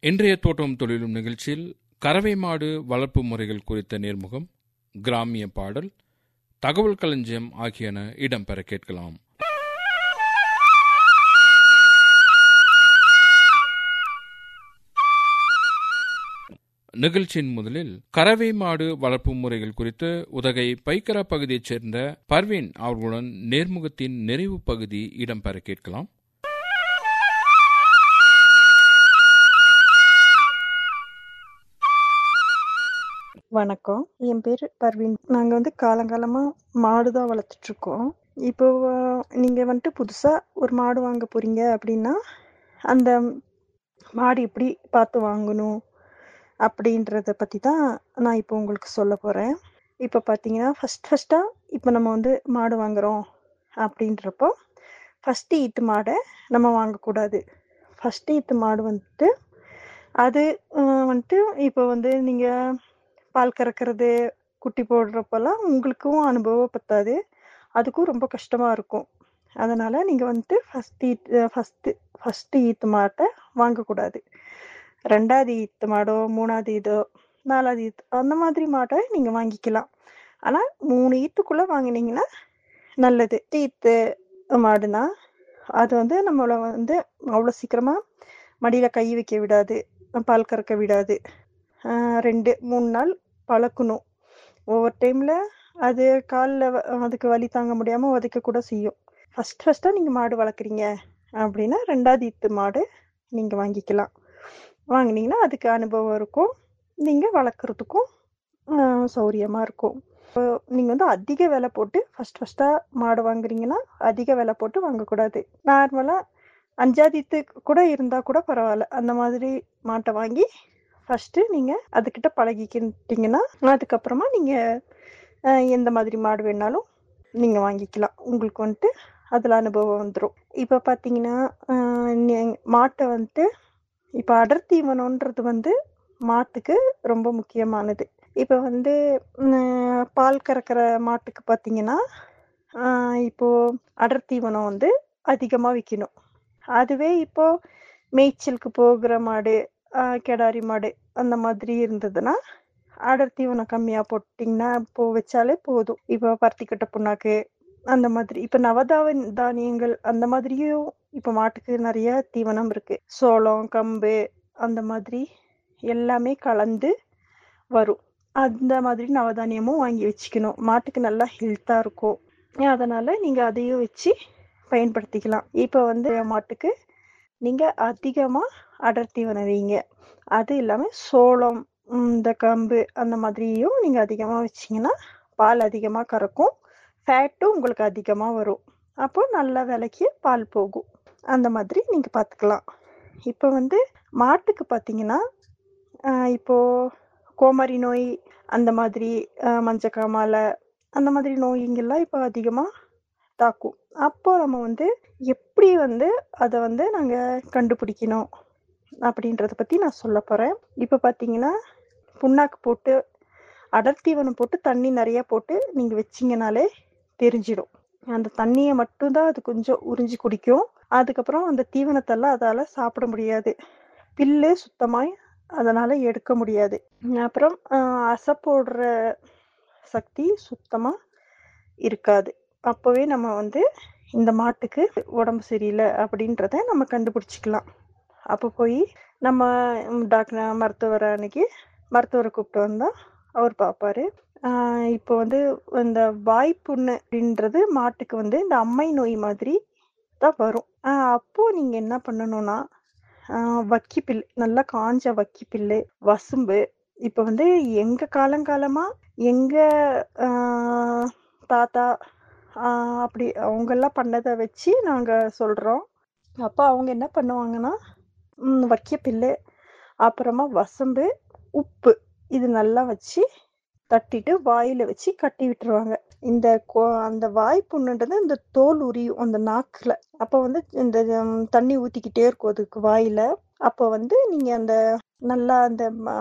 இன்றைய தோட்டம் தொழிலும் நிகழ்ச்சியில் கறவை மாடு வளர்ப்பு முறைகள் குறித்த நேர்முகம், கிராமிய பாடல், தகவல் களஞ்சியம் ஆகியன இடம்பெற கேட்கலாம். நிகழ்ச்சியின் முதலில் கறவை மாடு வளர்ப்பு முறைகள் குறித்து உதகை பைக்கரா பகுதியைச் சேர்ந்த பர்வீன் அவர்களுடன் நேர்முகத்தின் நிறைவு பகுதி இடம்பெற கேட்கலாம். வணக்கம், என் பேர் பர்வீன். நாங்கள் காலங்காலமாக மாடு தான் வளர்த்துட்ருக்கோம். இப்போ நீங்கள் புதுசாக ஒரு மாடு வாங்க போகிறீங்க அப்படின்னா அந்த மாடு எப்படி பார்த்து வாங்கணும் அப்படின்றத பற்றி தான் நான் இப்போ உங்களுக்கு சொல்ல போகிறேன். இப்போ பார்த்தீங்கன்னா ஃபஸ்ட்டாக இப்போ நம்ம மாடு வாங்குகிறோம் அப்படின்றப்போ ஃபஸ்ட்டு ஈத்து மாடை நம்ம வாங்கக்கூடாது. ஃபஸ்ட்டு ஈத்து மாடு அது இப்போ நீங்கள் பால் கறக்கிறது, குட்டி போடுறப்பெல்லாம் உங்களுக்கும் அனுபவம் பத்தாது, அதுக்கும் ரொம்ப கஷ்டமாக இருக்கும். அதனால் நீங்கள் ஃபஸ்ட்டு ஈத்து மாட்டை வாங்கக்கூடாது. 2வது ஈத்து மாடோ, 3வது ஈதோ, 4வது ஈத்து அந்த மாதிரி மாட்டை நீங்கள் வாங்கிக்கலாம். ஆனால் 3 ஈத்துக்குள்ளே வாங்கினீங்கன்னா நல்லது. ஈத்து மாடுனா அது நம்மளை அவ்வளோ சீக்கிரமாக மடியில் கை வைக்க விடாது, பால் கறக்க விடாது. 2-3 நாள் பழக்கணும். ஒவ்வொரு டைமில் அது காலில் அதுக்கு வலி தாங்க முடியாமல் உதைக்க கூட செய்யும். ஃபஸ்ட்டாக நீங்கள் மாடு வளர்க்குறீங்க அப்படின்னா 2வது ஈத்து மாடு நீங்கள் வாங்கிக்கலாம். வாங்கினீங்கன்னா அதுக்கு அனுபவம் இருக்கும், நீங்கள் வளர்க்குறதுக்கும் சௌரியமாக இருக்கும். நீங்கள் அதிக விலை போட்டு ஃபஸ்ட்டாக மாடு வாங்குறீங்கன்னா அதிக விலை போட்டு வாங்கக்கூடாது. நார்மலாக 5வது ஈத்து கூட இருந்தால் கூட பரவாயில்ல, அந்த மாதிரி மாட்டை வாங்கி ஃபஸ்ட்டு நீங்கள் அதுக்கிட்ட பழகிக்கிட்டிங்கன்னா அதுக்கப்புறமா நீங்கள் எந்த மாதிரி மாடு வேணாலும் நீங்கள் வாங்கிக்கலாம். உங்களுக்கு அதில் அனுபவம் வந்துடும். இப்போ பார்த்தீங்கன்னா மாட்டை இப்போ அடர் தீவனன்றது மாட்டுக்கு ரொம்ப முக்கியமானது. இப்போ பால் கறக்கிற மாட்டுக்கு பார்த்தீங்கன்னா இப்போது அடர் தீவனம் அதிகமாக விற்கணும். அதுவே இப்போது மேய்ச்சலுக்கு போகிற மாடு, கெடாரி மாடு அந்த மாதிரி இருந்ததுன்னா அடர் தீவனம் கம்மியாக போட்டிங்கன்னா வச்சாலே போதும். இப்போ பருத்திக்கட்டை புண்ணாக்கு அந்த மாதிரி, இப்போ தானியங்கள் அந்த மாதிரியும் இப்போ மாட்டுக்கு நிறைய தீவனம் இருக்குது. சோளம், கம்பு அந்த மாதிரி எல்லாமே கலந்து வரும். அந்த மாதிரி நவதானியமும் வாங்கி வச்சுக்கணும். மாட்டுக்கு நல்லா ஹெல்த்தாக இருக்கும். அதனால் நீங்கள் அதையும் வச்சு பயன்படுத்திக்கலாம். இப்போ மாட்டுக்கு நீங்கள் அதிகமாக அடர் தீவனம் வைங்க. அது இல்லாமல் சோளம், இந்த கம்பு அந்த மாதிரியும் நீங்கள் அதிகமாக வச்சிங்கன்னா பால் அதிகமாக கறக்கும், ஃபேட்டும் உங்களுக்கு அதிகமாக வரும். அப்போ நல்ல விலைக்கு பால் போகும். அந்த மாதிரி நீங்கள் பார்த்துக்கலாம். இப்போ மாட்டுக்கு பார்த்தீங்கன்னா இப்போது கோமாரி நோய் அந்த மாதிரி, மஞ்சக்காமாலை அந்த மாதிரி நோய்ங்கெல்லாம் இப்போ அதிகமாக தாக்கும். அப்போ நம்ம எப்படி அதை நாங்கள் கண்டுபிடிக்கணும் அப்படின்றத பற்றி நான் சொல்ல போகிறேன். இப்போ பார்த்தீங்கன்னா புண்ணாக்கு போட்டு அடர் தீவனம் போட்டு தண்ணி நிறையா போட்டு நீங்கள் வச்சிங்கனாலே தெரிஞ்சிடும். அந்த தண்ணியை மட்டும்தான் அது கொஞ்சம் உறிஞ்சி குடிக்கும். அதுக்கப்புறம் அந்த தீவனத்தெல்லாம் அதால் சாப்பிட முடியாது, பில்லு சுத்தமாக அதனால் எடுக்க முடியாது. அப்புறம் அசை போடுற சக்தி சுத்தமாக இருக்காது. அப்போவே நம்ம இந்த மாட்டுக்கு உடம்பு சரியில்லை அப்படின்றத நம்ம கண்டுபிடிச்சிக்கலாம். அப்போ போய் நம்ம மருத்துவரை கூப்பிட்டு வந்தால் அவர் பார்ப்பார். இப்போ இந்த வாய்ப்புண்ணு அப்படின்றது மாட்டுக்கு இந்த அம்மை நோய் மாதிரி தான் வரும். அப்போது நீங்கள் என்ன பண்ணணும்னா வக்கிப்பில், நல்லா காஞ்ச வக்கிப்பில், வசும்பு. இப்போ எங்கள் காலங்காலமாக எங்கள் தாத்தா அப்படி அவங்கெல்லாம் பண்ணதை வச்சு நாங்கள் சொல்கிறோம். அப்போ அவங்க என்ன பண்ணுவாங்கன்னா வக்கிப்பில், அப்புறமா வசம்பு, உப்பு இது நல்லா வச்சு தட்டிட்டு வாயில் வச்சு கட்டி விட்டுருவாங்க. அந்த வாய்ப்புண்ணுன்றது இந்த தோல் உரியும் அந்த நாக்கில். அப்போ இந்த தண்ணி ஊற்றிக்கிட்டே இருக்கும் அதுக்கு வாயில். அப்போ நீங்கள் அந்த நல்லா அந்த